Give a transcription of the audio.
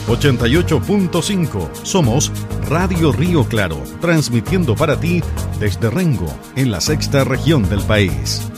88.5. Somos Radio Río Claro, transmitiendo para ti desde Rengo, en la sexta región del país.